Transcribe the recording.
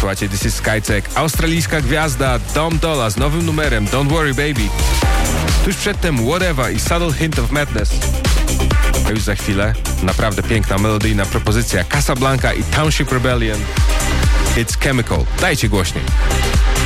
Słuchajcie, This is Skytech. Australijska gwiazda Dom Dolla z nowym numerem Don't Worry Baby. Tuż przedtem Whatever i Subtle Hint of Madness. A już za chwilę naprawdę piękna, melodyjna propozycja Casablanca i Township Rebellion. It's Chemical. Dajcie głośniej.